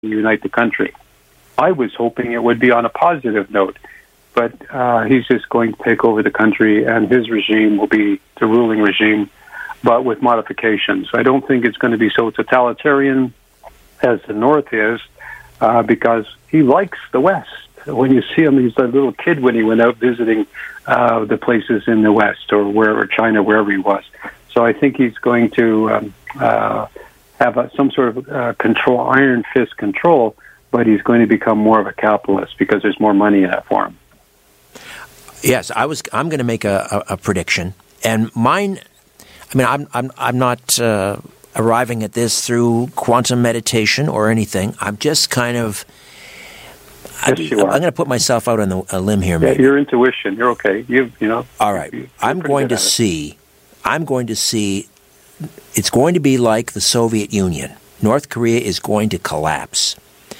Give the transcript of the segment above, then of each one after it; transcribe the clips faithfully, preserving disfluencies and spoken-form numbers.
unite the country. I was hoping it would be on a positive note, but uh, he's just going to take over the country, and his regime will be the ruling regime, but with modifications. I don't think it's going to be so totalitarian as the North is, uh, because he likes the West. When you see him, he's a little kid when he went out visiting uh, the places in the West or wherever, China, wherever he was. So I think he's going to um, uh, have a, some sort of uh, control, iron fist control, but he's going to become more of a capitalist because there's more money in it for him. Yes, I was. I'm going to make a, a, a prediction, and mine. I mean, I'm I'm I'm not uh, arriving at this through quantum meditation or anything. I'm just kind of. Yes, I, you are. I'm going to put myself out on the, a limb here, yeah, maybe. your intuition. You're okay. You you know. All right. You, I'm going to see. I'm going to see. It's going to be like the Soviet Union. North Korea is going to collapse,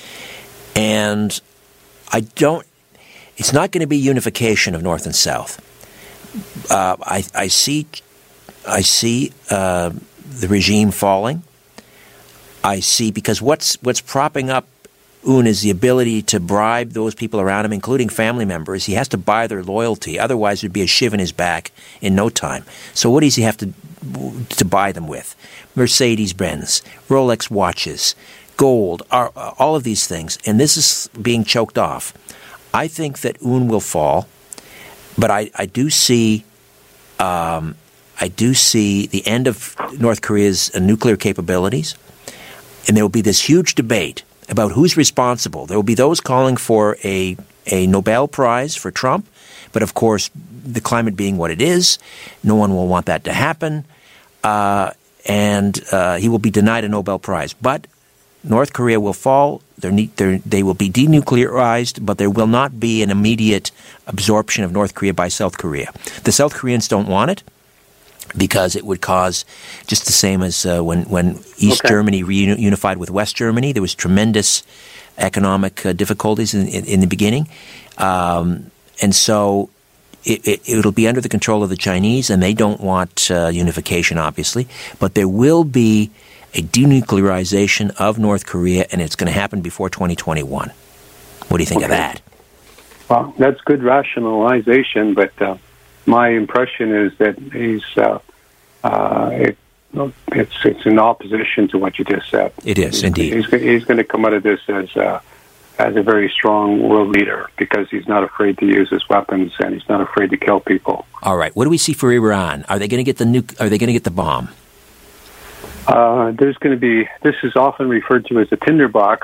and I don't. It's not going to be unification of North and South. Uh, I, I see. I see uh, the regime falling. I see because what's what's propping up Un is the ability to bribe those people around him, including family members. He has to buy their loyalty. Otherwise, there'd be a shiv in his back in no time. So what does he have to to buy them with? Mercedes-Benz, Rolex watches, gold, all of these things. And this is being choked off. I think that Un will fall, but I, I do see um, I do see the end of North Korea's uh, nuclear capabilities, and there will be this huge debate about who's responsible. There will be those calling for a a Nobel Prize for Trump, but of course, the climate being what it is, no one will want that to happen, uh, and uh, he will be denied a Nobel Prize. But North Korea will fall. They're ne- they're, they will be denuclearized, but there will not be an immediate absorption of North Korea by South Korea. The South Koreans don't want it, because it would cause, just the same as uh, when, when East okay. Germany reunified with West Germany, there was tremendous economic uh, difficulties in, in, in the beginning. Um, and so it, it, it'll be under the control of the Chinese, and they don't want uh, unification, obviously. But there will be a denuclearization of North Korea, and it's going to happen before twenty twenty-one. What do you think okay. of that? Well, that's good rationalization, but... Uh my impression is that he's uh, uh, it, it's it's in opposition to what you just said. It is he's, indeed. He's, he's going to come out of this as uh, as a very strong world leader because he's not afraid to use his weapons and he's not afraid to kill people. All right. What do we see for Iran? Are they going to get the nuke? Are they going to get the bomb? Uh, there's going to be. This is often referred to as a tinderbox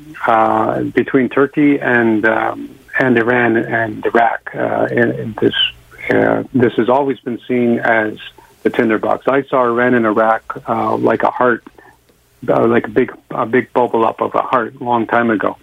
uh, between Turkey and um, and Iran and Iraq. Uh, in, in this. Uh, this has always been seen as the tinderbox. I saw Iran and Iraq uh, like a heart, uh, like a big, a big bubble up of a heart, a long time ago.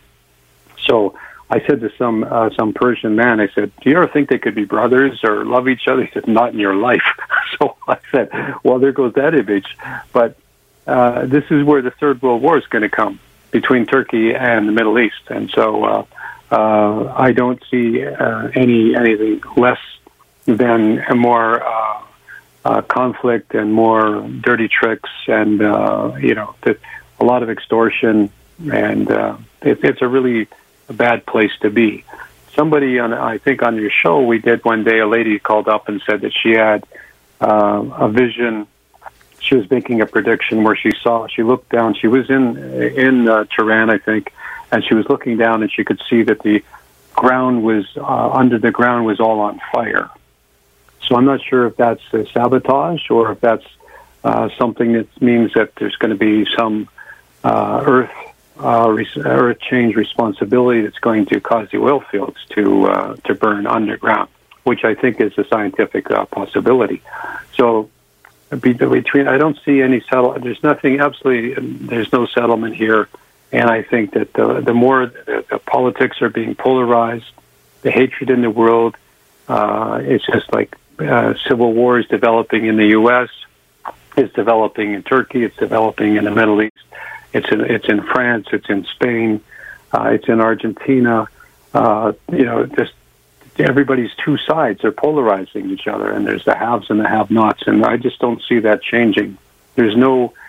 So I said to some uh, some Persian man, I said, "Do you ever think they could be brothers or love each other?" He said, "Not in your life." So I said, "Well, there goes that image." But uh, this is where the Third World War is going to come between Turkey and the Middle East, and so uh, uh, I don't see uh, any anything less than a more uh, uh, conflict and more dirty tricks and, uh, you know, that a lot of extortion. And uh, it, it's a really bad place to be. Somebody, on I think on your show we did one day, a lady called up and said that she had uh, a vision. She was making a prediction where she saw, she looked down, she was in, in uh, Tehran, I think, and she was looking down and she could see that the ground was, uh, under the ground was all on fire. So I'm not sure if that's a sabotage or if that's uh, something that means that there's going to be some uh, earth uh, res- earth change responsibility that's going to cause the oil fields to uh, to burn underground, which I think is a scientific uh, possibility. So between, I don't see any settle. There's nothing absolutely. There's no settlement here, and I think that the the more the, the politics are being polarized, the hatred in the world, uh, it's just like. Uh, civil war is developing in the U S, it's developing in Turkey, it's developing in the Middle East, it's in it's in France, it's in Spain, uh, it's in Argentina. Uh, you know, just everybody's two sides are polarizing each other, and there's the haves and the have-nots, and I just don't see that changing. There's no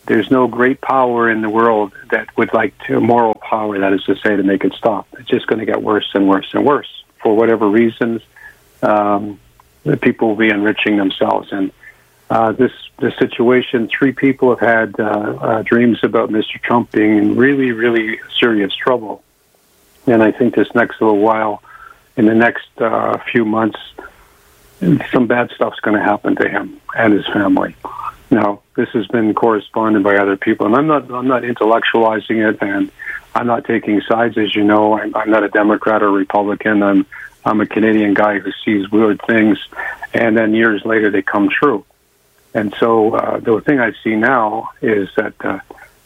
there's no great power in the world that would like to, moral power, that is to say, to make it stop. It's just going to get worse and worse and worse. For whatever reasons, um, the people will be enriching themselves. And uh, this, this situation, three people have had uh, uh, dreams about Mister Trump being in really, really serious trouble. And I think this next little while, in the next uh, few months, some bad stuff's going to happen to him and his family. Now, this has been corresponded by other people, and I'm not I'm not intellectualizing it, and I'm not taking sides, as you know. I'm, I'm not a Democrat or Republican. I'm I'm a Canadian guy who sees weird things, and then years later they come true. And so uh, the thing I see now is that uh,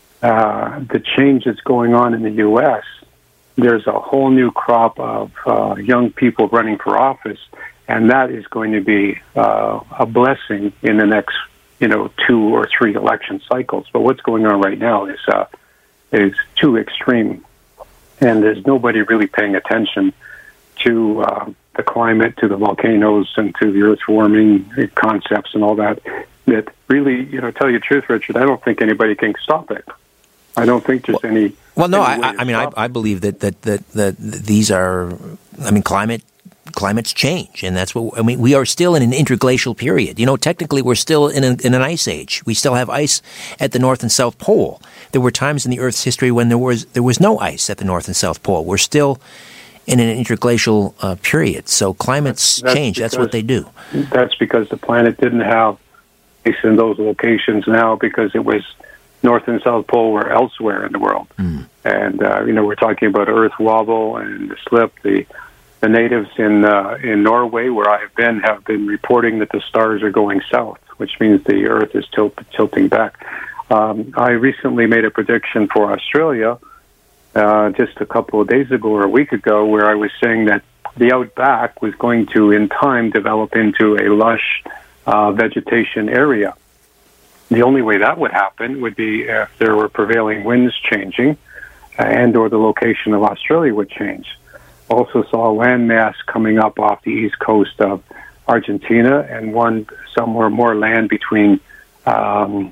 uh, the change that's going on in the U S, there's a whole new crop of uh, young people running for office, and that is going to be uh, a blessing in the next, you know, two or three election cycles. But what's going on right now is uh, is too extreme, and there's nobody really paying attention to uh, the climate, to the volcanoes, and to the earth warming concepts and all that. That really, you know, tell you the truth, Richard, I don't think anybody can stop it. I don't think there's well, any. Well, no, any I, I mean, I, I believe that that, that that these are. I mean, climate. Climates change, and that's what I mean. We are still in an interglacial period. You know, technically, we're still in, a, in an ice age. We still have ice at the North and South Pole. There were times in the Earth's history when there was there was no ice at the North and South Pole. We're still in an interglacial uh, period. So climates that's change. Because, that's what they do. That's because the planet didn't have ice in those locations now, because it was North and South Pole were elsewhere in the world. Mm. And uh, you know, we're talking about Earth wobble and the slip. The The natives in uh, in Norway, where I've been, have been reporting that the stars are going south, which means the Earth is tilt, tilting back. Um, I recently made a prediction for Australia uh, just a couple of days ago or a week ago, where I was saying that the outback was going to, in time, develop into a lush uh, vegetation area. The only way that would happen would be if there were prevailing winds changing, and or the location of Australia would change. Also saw a landmass coming up off the east coast of Argentina, and one somewhere more land between um,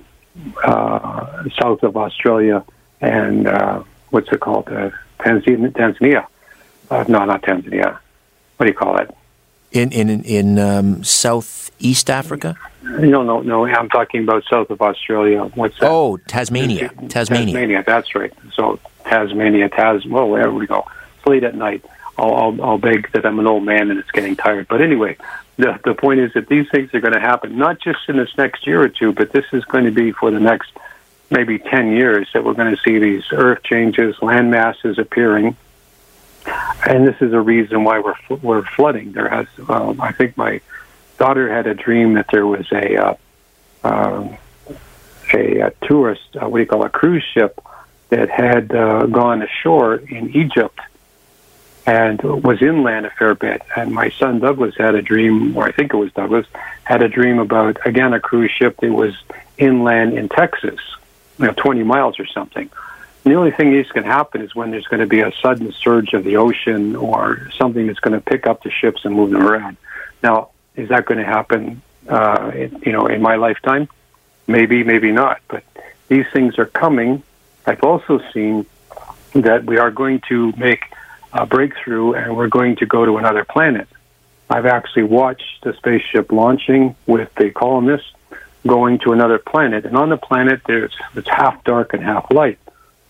uh, south of Australia and uh, what's it called, uh, Tanzania? Tanzania. Uh, no, not Tanzania. What do you call it? In in in um, Southeast Africa? No, no, no. I'm talking about south of Australia. What's that? Oh, Tasmania. Tasmania. Tasmania. That's right. So Tasmania, Tas. Well, there we go. It's late at night. I'll, I'll, I'll beg that I'm an old man and it's getting tired. But anyway, the the point is that these things are going to happen, not just in this next year or two, but this is going to be for the next maybe ten years that we're going to see these earth changes, land masses appearing. And this is a reason why we're we're flooding. There has, um, I think my daughter had a dream that there was a uh, uh, a, a tourist, uh, what do you call it, a cruise ship that had uh, gone ashore in Egypt and was inland a fair bit. And my son Douglas had a dream, or I think it was Douglas, had a dream about, again, a cruise ship that was inland in Texas, you know, twenty miles or something. And the only thing that can happen is when there's going to be a sudden surge of the ocean or something that's going to pick up the ships and move them around. Now, is that going to happen, uh, in, you know, in my lifetime? Maybe, maybe not. But these things are coming. I've also seen that we are going to make a breakthrough, and we're going to go to another planet. I've actually watched the spaceship launching with the colonists going to another planet, and on the planet there's it's half dark and half light.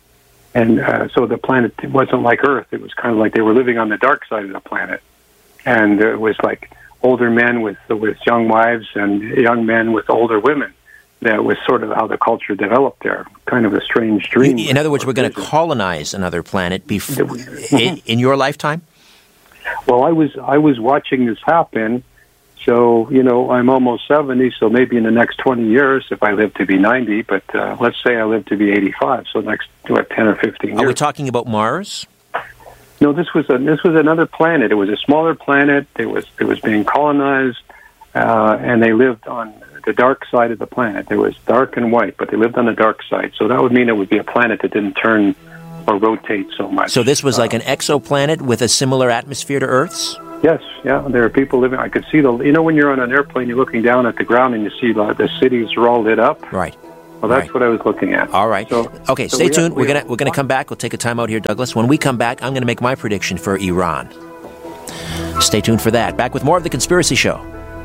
And uh, so the planet wasn't like Earth. It was kind of like they were living on the dark side of the planet, and it was like older men with with young wives and young men with older women. That was sort of how the culture developed there. Kind of a strange dream. In other words, we're going to colonize another planet before, in, in your lifetime? Well, I was I was watching this happen. So, you know, I'm almost seventy, so maybe in the next twenty years, if I live to be ninety, but uh, let's say I live to be eighty-five, so next what, ten or fifteen years. Are we talking about Mars? No, this was a, this was another planet. It was a smaller planet. It was it was being colonized, uh, and they lived on the dark side of the planet. It was dark and white, but they lived on the dark side. So that would mean it would be a planet that didn't turn or rotate so much. So this was uh, like an exoplanet with a similar atmosphere to Earth's? Yes, yeah. There are people living. I could see the. You know, when you're on an airplane, you're looking down at the ground and you see the, the cities are all lit up. Right. Well, that's right. what I was looking at. All right. So, okay, so stay we tuned. have, we we're gonna have, we're gonna come back. We'll take a time out here, Douglas. When we come back, I'm gonna make my prediction for Iran. Stay tuned for that. Back with more of The Conspiracy Show.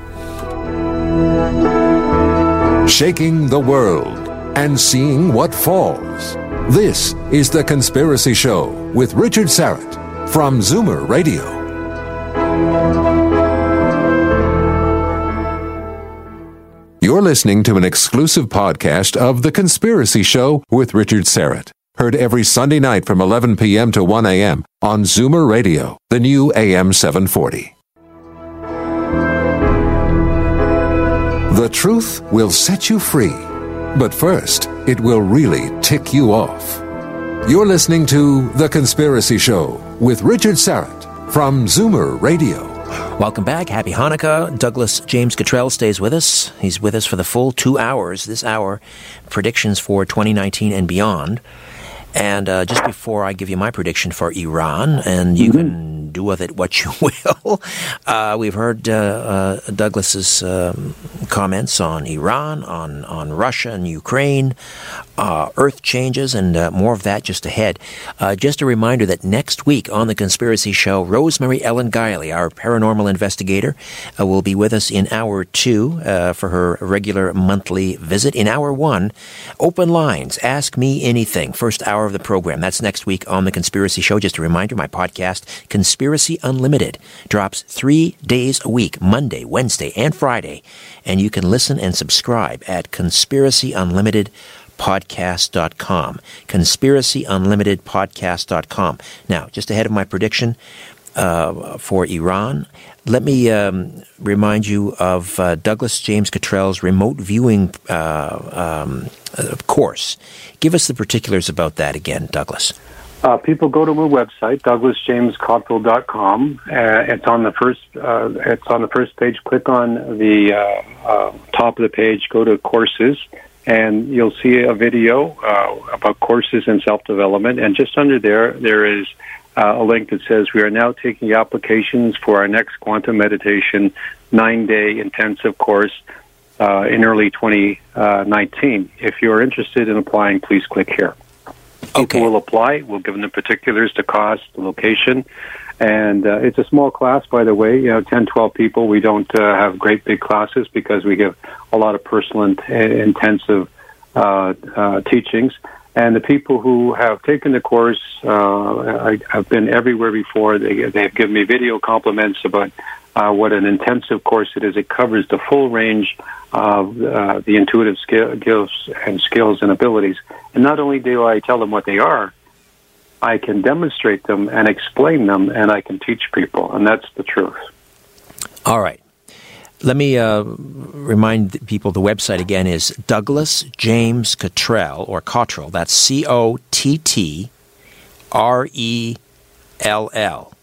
Shaking the world and seeing what falls. This is The Conspiracy Show with Richard Syrett from Zoomer Radio. You're listening to an exclusive podcast of The Conspiracy Show with Richard Syrett. Heard every Sunday night from eleven p.m. to one a.m. on Zoomer Radio, the new A M seven forty. The truth will set you free, but first, it will really tick you off. You're listening to The Conspiracy Show with Richard Syrett from Zoomer Radio. Welcome back. Happy Hanukkah. Douglas James Cottrell stays with us. He's with us for the full two hours. This hour, predictions for twenty nineteen and beyond. And uh, just before I give you my prediction for Iran, and you mm-hmm. can do with it what you will, uh, we've heard uh, uh, Douglas's um, comments on Iran, on, on Russia and Ukraine, uh, Earth changes, and uh, more of that just ahead. Uh, just a reminder that next week on The Conspiracy Show, Rosemary Ellen Guiley, our paranormal investigator, uh, will be with us in hour two uh, for her regular monthly visit. In hour one, open lines, ask me anything, first hour of the program. That's next week on The Conspiracy Show. Just a reminder, my podcast, Conspiracy Unlimited, drops three days a week, Monday, Wednesday, and Friday. And you can listen and subscribe at conspiracy unlimited podcast dot com. conspiracy unlimited podcast dot com. Now, just ahead of my prediction uh, for Iran, let me um, remind you of uh, Douglas James Cottrell's remote viewing uh, um, uh, course. Give us the particulars about that again, Douglas. Uh, people go to my website, douglas james cottrell dot com. Uh, it's on the first. Uh, it's on the first page. Click on the uh, uh, top of the page. Go to courses, and you'll see a video uh, about courses in self-development. And just under there, there is uh, a link that says we are now taking applications for our next quantum meditation nine-day intensive course uh, in early twenty nineteen. If you are interested in applying, please click here. People okay. will apply. We'll give them the particulars, the cost, the location. And uh, it's a small class, by the way, you know, ten, twelve people. We don't uh, have great big classes because we give a lot of personal and intensive uh, uh, teachings. And the people who have taken the course uh, I, have been everywhere before. They, they've given me video compliments about uh, what an intensive course it is. It covers the full range of uh, the intuitive skills and skills and abilities. And not only do I tell them what they are, I can demonstrate them and explain them, and I can teach people, and that's the truth. All right. Let me uh, remind people the website again is Douglas James Cottrell, or Cottrell. That's C O T T R E L L.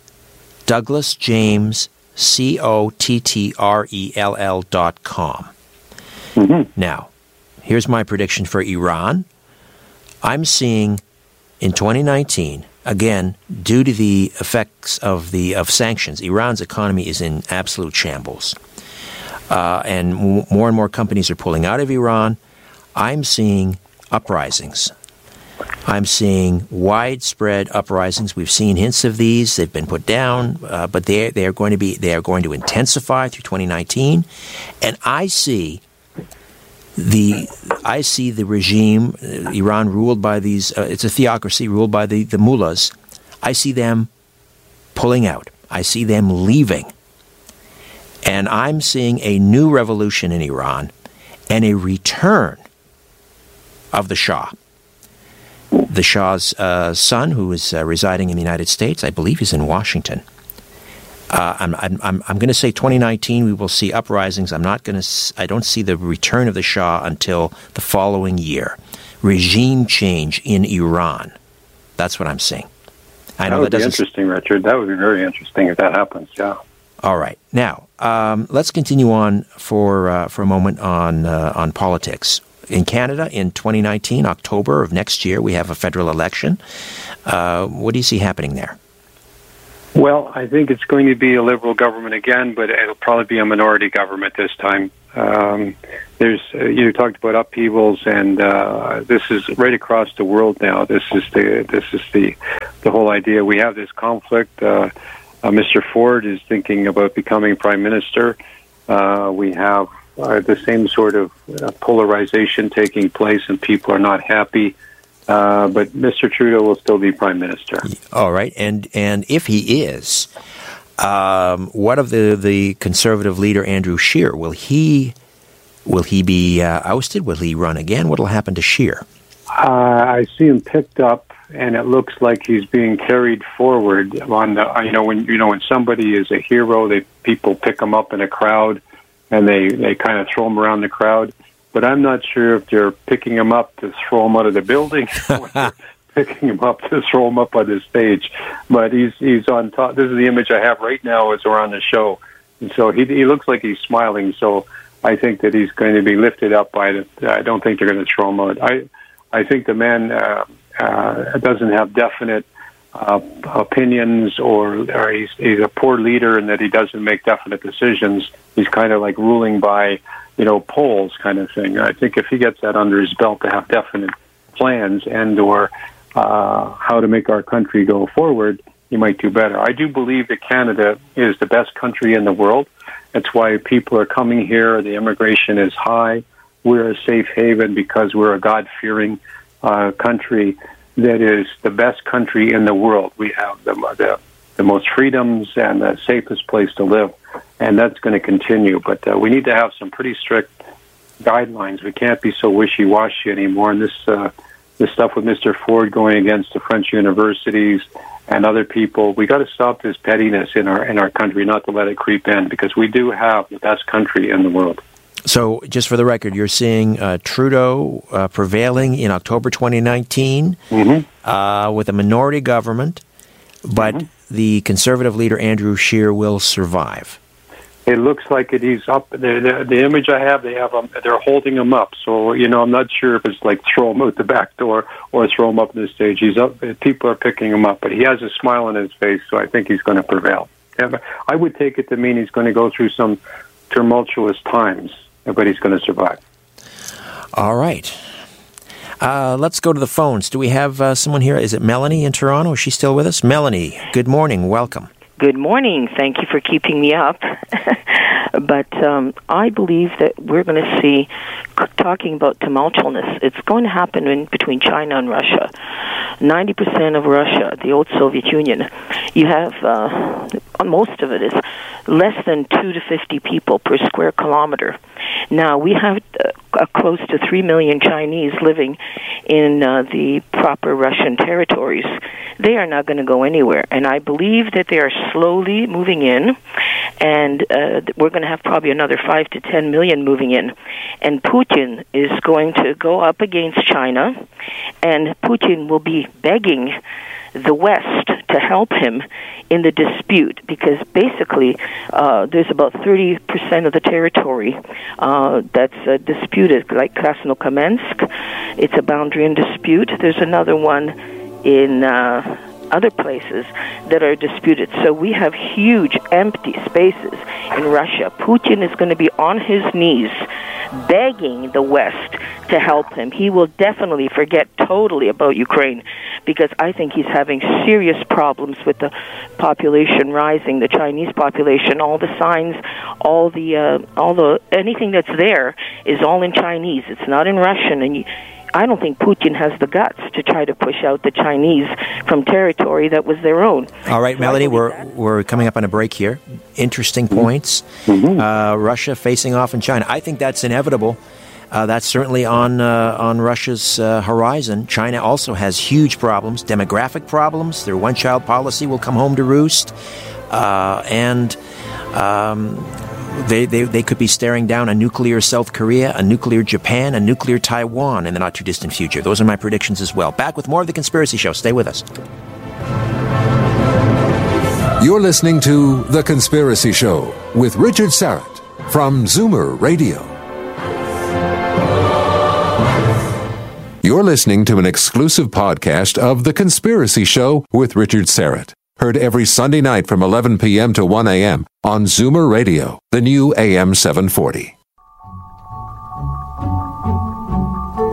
Douglas James, C O T T R E L L dot com. Mm-hmm. Now, here's my prediction for Iran. I'm seeing in twenty nineteen, again, due to the effects of the of sanctions, Iran's economy is in absolute shambles. Uh, and m- more and more companies are pulling out of Iran. I'm seeing uprisings. I'm seeing widespread uprisings. We've seen hints of these. They've been put down, uh, but they they are going to be they are going to intensify through twenty nineteen. And I see the I see the regime, uh, Iran ruled by these. Uh, it's a theocracy ruled by the the mullahs. I see them pulling out. I see them leaving. And I'm seeing a new revolution in Iran and a return of the Shah. The Shah's uh, son, who is uh, residing in the United States, I believe he's in Washington. Uh, I'm, I'm, I'm, I'm going to say twenty nineteen we will see uprisings. I'm not going to. I don't see the return of the Shah until the following year. Regime change in Iran. That's what I'm seeing. I know that would that be interesting, Richard. That would be very interesting if that happens. Yeah. All right. Now, um, let's continue on for uh, for a moment on uh, on politics. In Canada, in twenty nineteen, October of next year, we have a federal election. Uh, what do you see happening there? Well, I think it's going to be a Liberal government again, but it'll probably be a minority government this time. Um, there's uh, you talked about upheavals, and uh, this is right across the world now. This is the this is the the whole idea. We have this conflict. Uh, uh, Mister Ford is thinking about becoming prime minister. Uh, we have uh, the same sort of uh, polarization taking place, and people are not happy. Uh, but Mister Trudeau will still be prime minister. All right, and and if he is, um, what of the the Conservative leader Andrew Scheer? Will he will he be uh, ousted? Will he run again? What will happen to Scheer? Uh, I see him picked up, and it looks like he's being carried forward. On the, you know, when you know when somebody is a hero, they people pick him up in a crowd, and they they kind of throw him around the crowd. But I'm not sure if they're picking him up to throw him out of the building, or they're picking him up to throw him up on the stage. But he's he's on top. This is the image I have right now as we're on the show, and so he he looks like he's smiling. So I think that he's going to be lifted up by the. I don't think they're going to throw him out. I I think the man uh, uh, doesn't have definite uh, opinions, or or he's he's a poor leader in that he doesn't make definite decisions. He's kind of like ruling by, you know, polls kind of thing. I think if he gets that under his belt to have definite plans and or uh, how to make our country go forward, he might do better. I do believe that Canada is the best country in the world. That's why people are coming here. The immigration is high. We're a safe haven because we're a God-fearing uh, country that is the best country in the world. We have the, the, the most freedoms and the safest place to live. And that's going to continue. But uh, we need to have some pretty strict guidelines. We can't be so wishy-washy anymore. And this uh, this stuff with Mister Ford going against the French universities and other people, we got to stop this pettiness in our in our country, not to let it creep in, because we do have the best country in the world. So, just for the record, you're seeing uh, Trudeau uh, prevailing in October twenty nineteen mm-hmm. uh, with a minority government, but mm-hmm. the Conservative leader Andrew Scheer will survive. It looks like it. He's up. The, the, the image I have, they have him. They're holding him up. So you know, I'm not sure if it's like throw him out the back door or throw him up on the stage. He's up. People are picking him up, but he has a smile on his face, so I think he's going to prevail. I would take it to mean he's going to go through some tumultuous times, but he's going to survive. All right. Uh, let's go to the phones. Do we have uh, someone here? Is it Melanie in Toronto? Is she still with us? Melanie, good morning. Welcome. Good morning. Thank you for keeping me up. But um, I believe that we're going to see, talking about tumultuousness, it's going to happen in between China and Russia. ninety percent of Russia, the old Soviet Union, you have, uh, most of it is less than two to fifty people per square kilometer. Now, we have uh, close to three million Chinese living in uh, the proper Russian territories. They are not going to go anywhere. And I believe that they are slowly moving in, and uh, we're going to have probably another five to ten million moving in. And Putin is going to go up against China, and Putin will be begging the West to help him in the dispute, because basically uh, there's about thirty percent of the territory uh, that's uh, disputed, like Krasnokamensk. It's a boundary and dispute. There's another one in uh, other places that are disputed. So we have huge empty spaces in Russia. Putin is going to be on his knees begging the West to help him. He will definitely forget totally about Ukraine, because I think he's having serious problems with the population rising, the Chinese population. All the signs, all the, uh, all the, anything that's there is all in Chinese. It's not in Russian, and you, I don't think Putin has the guts to try to push out the Chinese from territory that was their own. All right, so Melanie, we're that. we're coming up on a break here. Interesting mm-hmm. points. Mm-hmm. Uh, Russia facing off in China. I think that's inevitable. Uh, that's certainly on uh, on Russia's uh, horizon. China also has huge problems, demographic problems. Their one-child policy will come home to roost, uh, and um, They, they they could be staring down a nuclear South Korea, a nuclear Japan, a nuclear Taiwan in the not-too-distant future. Those are my predictions as well. Back with more of The Conspiracy Show. Stay with us. You're listening to The Conspiracy Show with Richard Syrett from Zoomer Radio. You're listening to an exclusive podcast of The Conspiracy Show with Richard Syrett. Heard every Sunday night from eleven p.m. to one a.m. on Zoomer Radio, the new A M seven forty.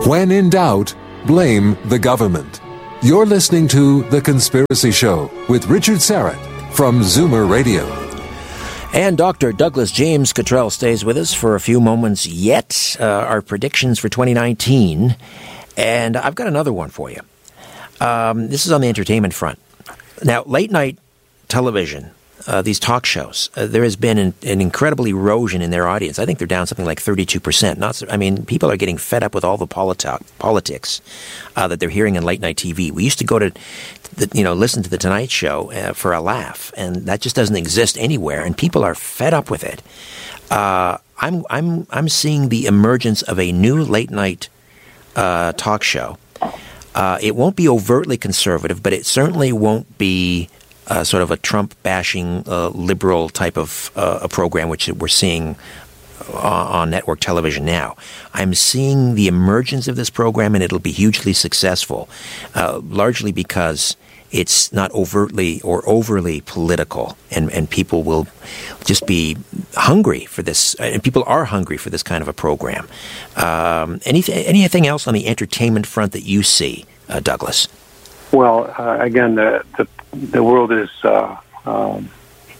When in doubt, blame the government. You're listening to The Conspiracy Show with Richard Syrett from Zoomer Radio. And Doctor Douglas James Cottrell stays with us for a few moments yet. Uh, our predictions for twenty nineteen. And I've got another one for you. Um, this is on the entertainment front. Now, late night television, uh, these talk shows, uh, there has been an, an incredible erosion in their audience. I think they're down something like thirty-two percent. Not, I mean, people are getting fed up with all the politi- politics uh, that they're hearing in late night T V. We used to go to, the, you know, listen to the Tonight Show uh, for a laugh, and that just doesn't exist anywhere. And people are fed up with it. Uh, I'm, I'm, I'm seeing the emergence of a new late night uh, talk show. Uh, it won't be overtly conservative, but it certainly won't be uh, sort of a Trump-bashing uh, liberal type of uh, a program, which we're seeing on, on network television now. I'm seeing the emergence of this program, and it'll be hugely successful, uh, largely because it's not overtly or overly political, and, and people will just be hungry for this, and people are hungry for this kind of a program. Um, anything, anything else on the entertainment front that you see, uh, Douglas? Well, uh, again, the, the the world is uh, um,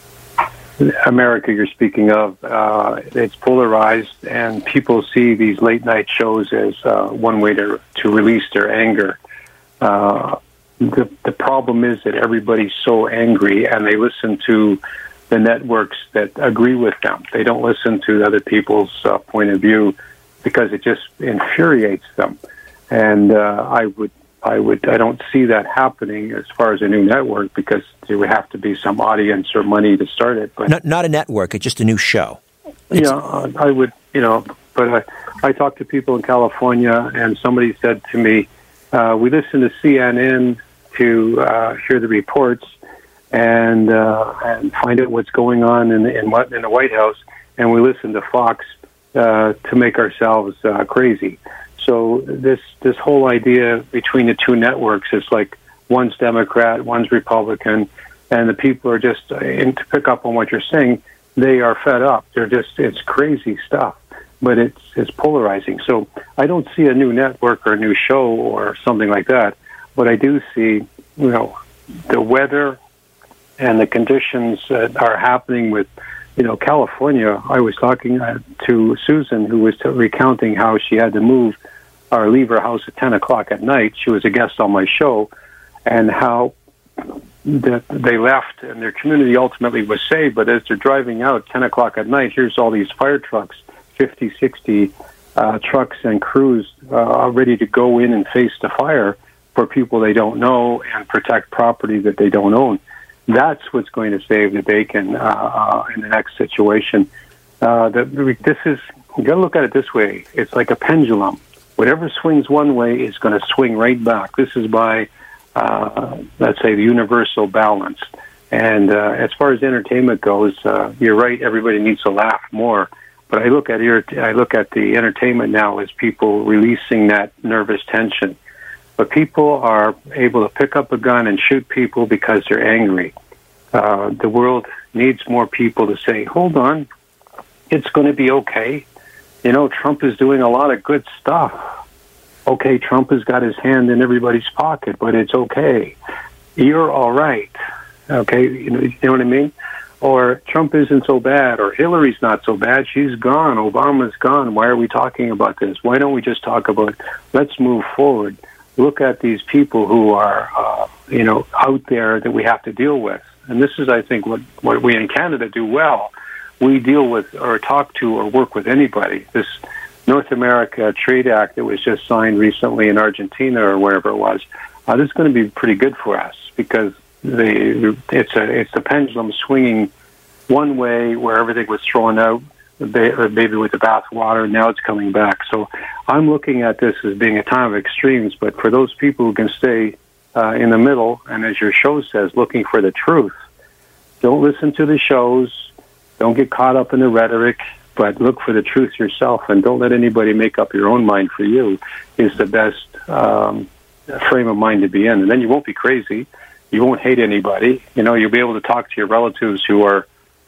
America. You're speaking of. Uh, it's polarized, and people see these late night shows as uh, one way to to release their anger. Uh, The, the problem is that everybody's so angry, and they listen to the networks that agree with them. They don't listen to other people's uh, point of view because it just infuriates them. And uh, I would, I would, I don't see that happening as far as a new network, because there would have to be some audience or money to start it. But not, not a network; it's just a new show. It's, yeah, uh, I would, you know. But I, I talked to people in California, and somebody said to me, uh, "We listen to C N N." To uh, hear the reports and uh, and find out what's going on in in, what, in the White House, and we listen to Fox uh, to make ourselves uh, crazy. So this this whole idea between the two networks is like one's Democrat, one's Republican, and the people are just, and to pick up on what you're saying, they are fed up. They're just, it's crazy stuff, but it's it's polarizing. So I don't see a new network or a new show or something like that. But I do see, you know, the weather and the conditions that are happening with, you know, California. I was talking uh, to Susan, who was t- recounting how she had to move or leave her house at ten o'clock at night. She was a guest on my show, and how that they left and their community ultimately was saved. But as they're driving out ten o'clock at night, here's all these fire trucks, fifty, sixty uh, trucks and crews uh, ready to go in and face the fire for people they don't know and protect property that they don't own. That's what's going to save the bacon uh, uh, in the next situation. Uh, the, this is, you got to look at it this way. It's like a pendulum. Whatever swings one way is going to swing right back. This is by, uh, let's say, the universal balance. And uh, as far as entertainment goes, uh, you're right. Everybody needs to laugh more. But I look at I look at the entertainment now as people releasing that nervous tension. But people are able to pick up a gun and shoot people because they're angry. Uh, the world needs more people to say, hold on, it's going to be okay. You know, Trump is doing a lot of good stuff. Okay, Trump has got his hand in everybody's pocket, but it's okay. You're all right. Okay, you know, you know what I mean? Or Trump isn't so bad, or Hillary's not so bad. She's gone. Obama's gone. Why are we talking about this? Why don't we just talk about, let's move forward. Look at these people who are, uh, you know, out there that we have to deal with. And this is, I think, what, what we in Canada do well. We deal with or talk to or work with anybody. This North America Trade Act that was just signed recently in Argentina or wherever it was, uh, this is going to be pretty good for us, because the it's a it's the pendulum swinging one way where everything was thrown out, maybe with the bathwater. Now it's coming back. So I'm looking at this as being a time of extremes, but for those people who can stay uh, in the middle, and as your show says, looking for the truth, don't listen to the shows, don't get caught up in the rhetoric, but look for the truth yourself, and don't let anybody make up your own mind for you, is the best um, frame of mind to be in. And then you won't be crazy. You won't hate anybody. You know, you'll be able to talk to your relatives who are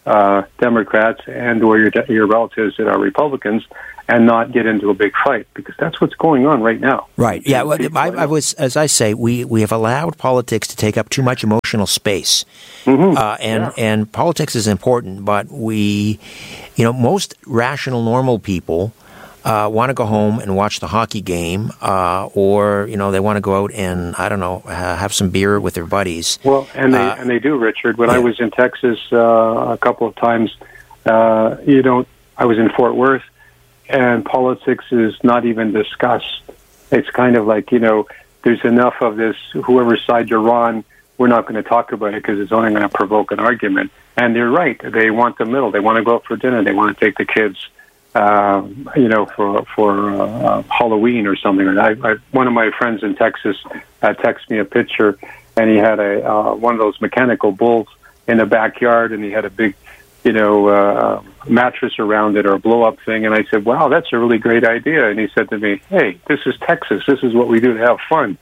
uh, Democrats and or your your relatives that are Republicans, and not get into a big fight, because that's what's going on right now. Right. Yeah. Well, I, I was, as I say, we, we have allowed politics to take up too much emotional space, mm-hmm. uh, and yeah. and politics is important, but we, you know, most rational, normal people uh, want to go home and watch the hockey game, uh, or you know, they want to go out and I don't know, uh, have some beer with their buddies. Well, and they uh, and they do, Richard. When yeah. I was in Texas uh, a couple of times, uh, you know, I was in Fort Worth. And politics is not even discussed. It's kind of like, you know, there's enough of this, whoever's side you're on, we're not going to talk about it because it's only going to provoke an argument. And they're right. They want the middle. They want to go out for dinner. They want to take the kids, uh, you know, for for uh, Halloween or something. And I, I, one of my friends in Texas uh, texted me a picture, and he had a uh, one of those mechanical bulls in the backyard, and he had a big, you know, uh, mattress around it or a blow-up thing. And I said, wow, that's a really great idea. And he said to me, hey, this is Texas. This is what we do to have fun.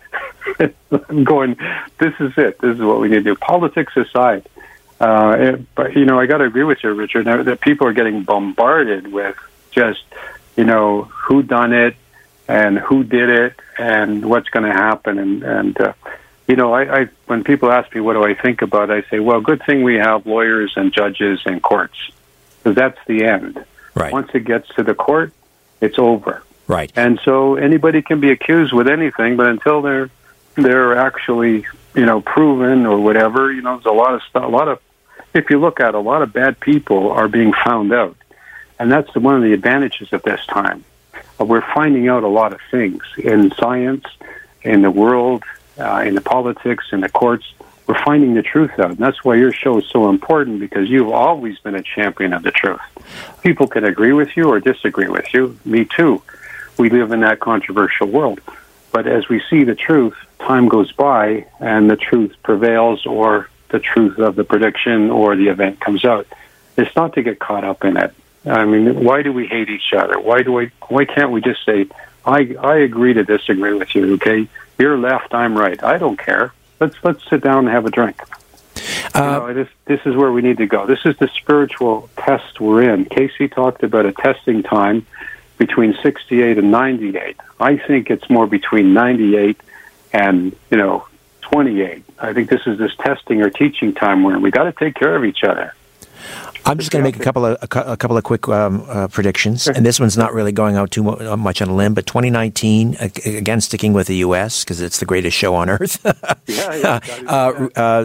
I'm going, this is it. This is what we need to do. Politics aside. Uh, it, but, you know, I got to agree with you, Richard, that people are getting bombarded with just, you know, who done it and who did it and what's going to happen. And, and uh, You know, I, I when people ask me what do I think about, I say, well, good thing we have lawyers and judges and courts, because that's the end. Right. Once it gets to the court, it's over. Right. And so anybody can be accused with anything, but until they're they're actually, you know, proven or whatever, you know, there's a lot of stuff. A lot of, if you look at a lot of bad people are being found out, and that's one of the advantages of this time. We're finding out a lot of things in science, in the world. Uh, in the politics, in the courts, we're finding the truth out. And that's why your show is so important, because you've always been a champion of the truth. People can agree with you or disagree with you. Me too. We live in that controversial world. But as we see the truth, time goes by and the truth prevails, or the truth of the prediction or the event comes out. It's not to get caught up in it. I mean, why do we hate each other? Why do we? Why can't we just say, I, I agree to disagree with you, okay? You're left, I'm right. I don't care. Let's let's sit down and have a drink. Uh, you know, this this is where we need to go. This is the spiritual test we're in. Casey talked about a testing time between sixty-eight and ninety-eight. I think it's more between ninety-eight and, you know, twenty-eight. I think this is this testing or teaching time where we got to take care of each other. I'm just going to make a couple of a, a couple of quick um, uh, predictions, and this one's not really going out too mo- much on a limb. But twenty nineteen, again, sticking with the U S because it's the greatest show on earth. yeah, yeah, uh, uh,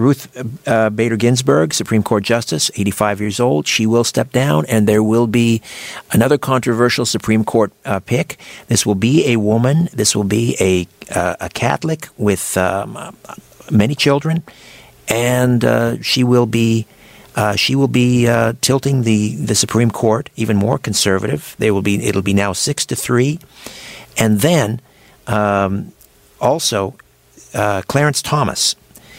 Ruth uh, Bader Ginsburg, Supreme Court Justice, eighty-five years old. She will step down, and there will be another controversial Supreme Court uh, pick. This will be a woman. This will be a uh, a Catholic with um, many children, and uh, she will be. Uh, she will be uh, tilting the, the Supreme Court even more conservative. They will be. It'll be now six to three, and then um, also uh, Clarence Thomas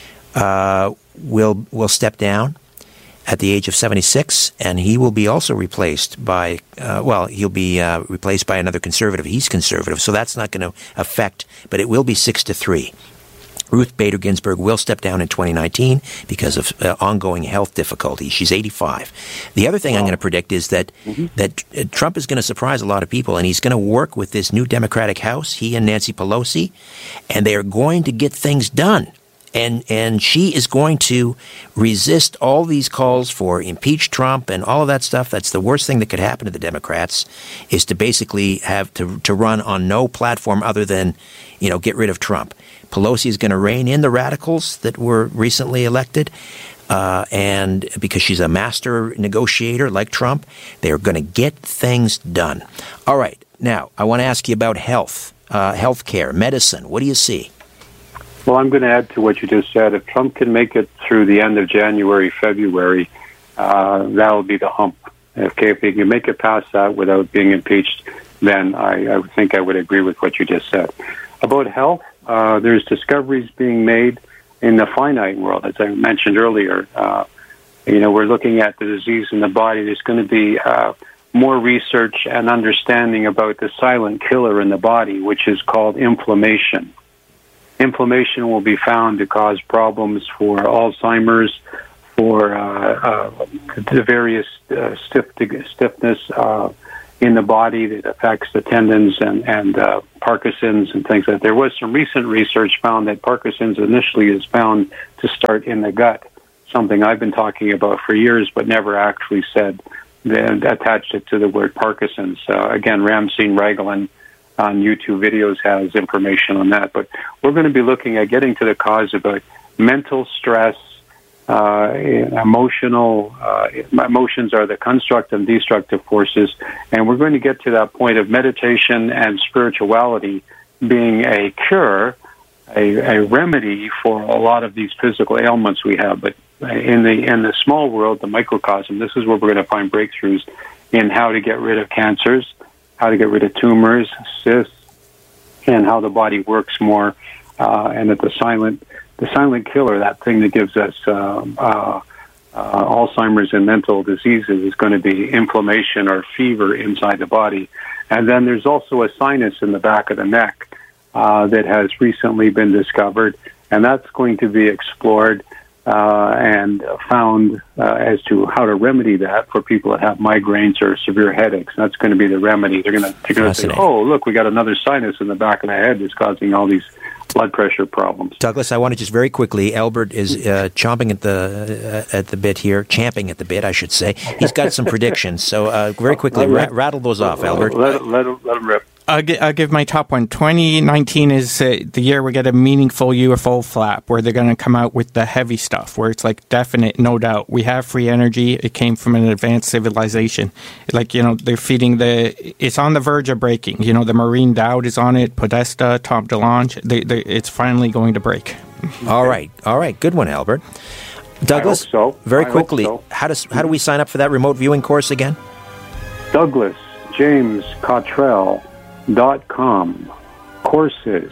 uh, will will step down at the age of seventy-six, and he will be also replaced by. Uh, well, he'll be uh, replaced by another conservative. He's conservative, so that's not going to affect. But it will be six to three. Ruth Bader Ginsburg will step down in twenty nineteen because of uh, ongoing health difficulties. She's eighty-five. The other thing wow. I'm going to predict is that mm-hmm. that uh, Trump is going to surprise a lot of people, and he's going to work with this new Democratic House, he and Nancy Pelosi, and they are going to get things done. And and she is going to resist all these calls for impeach Trump and all of that stuff. That's the worst thing that could happen to the Democrats, is to basically have to to run on no platform other than, you know, get rid of Trump. Pelosi is going to rein in the radicals that were recently elected, uh, and because she's a master negotiator like Trump, they're going to get things done. All right. Now, I want to ask you about health, uh, health care, medicine. What do you see? Well, I'm going to add to what you just said. If Trump can make it through the end of January, February, uh, that will be the hump. If, if he can make it past that without being impeached, then I, I think I would agree with what you just said. About health, uh, there's discoveries being made in the finite world, as I mentioned earlier. Uh, you know, we're looking at the disease in the body. There's going to be uh, more research and understanding about the silent killer in the body, which is called inflammation. Inflammation will be found to cause problems for Alzheimer's, for uh, uh, the various uh, stiff, stiffness uh, in the body that affects the tendons and, and uh, Parkinson's and things like that. There was some recent research found that Parkinson's initially is found to start in the gut, something I've been talking about for years but never actually said, then attached it to the word Parkinson's. Uh, again, Ramseen Raglan on YouTube videos has information on that. But we're going to be looking at getting to the cause about mental stress, uh, emotional, uh, emotions are the constructive and destructive forces, and we're going to get to that point of meditation and spirituality being a cure, a, a remedy for a lot of these physical ailments we have. But in the in the small world, the microcosm, this is where we're going to find breakthroughs in how to get rid of cancers, how to get rid of tumors, cysts, and how the body works more, uh, and that the silent the silent killer, that thing that gives us uh, uh, uh, Alzheimer's and mental diseases, is going to be inflammation or fever inside the body. And then there's also a sinus in the back of the neck uh, that has recently been discovered, and that's going to be explored uh, and found uh, as to how to remedy that for people that have migraines or severe headaches. That's going to be the remedy. They're going to, they're going to say, oh, look, we got another sinus in the back of the head that's causing all these blood pressure problems. Douglas, I want to just very quickly, Albert is uh, chomping at the uh, at the bit here, champing at the bit, I should say. He's got some predictions, so uh, very quickly, ra- rattle those off, Albert. Let, let, let him rip. I'll, gi- I'll give my top one. twenty nineteen is uh, the year we get a meaningful U F O flap, where they're going to come out with the heavy stuff, where it's like definite, no doubt. We have free energy. It came from an advanced civilization. Like, you know, they're feeding the... It's on the verge of breaking. You know, the Marine Dowd is on it, Podesta, Tom DeLonge. They, they, it's finally going to break. All right. All right. Good one, Albert. Douglas, I hope so. very I quickly, hope so. how does how do we sign up for that remote viewing course again? Douglas James Cottrell dot com courses.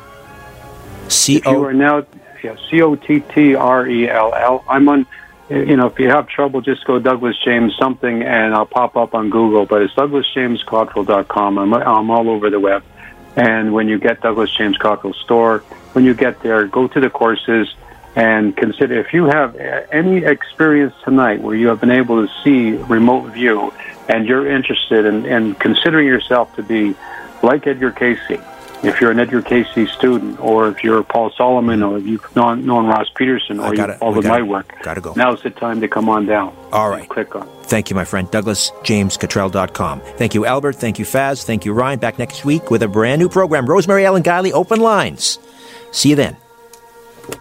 C If you are O. now, yeah, C O T T R E L L. I'm on, you know, if you have trouble, just go Douglas James something and I'll pop up on Google, but it's Douglas James Cottrell dot com. I'm, I'm all over the web. And when you get Douglas James Cottrell store, when you get there, go to the courses and consider, if you have any experience tonight where you have been able to see remote view and you're interested in, in considering yourself to be like Edgar Cayce, if you're an Edgar Cayce student, or if you're Paul Solomon, or if you've known, known Ross Peterson, or you've followed my work, gotta go. Now's the time to come on down. All right. Click on. Thank you, my friend. Douglas James Cottrell dot com. Thank you, Albert. Thank you, Faz. Thank you, Ryan. Back next week with a brand new program. Rosemary Ellen Guiley, Open Lines. See you then.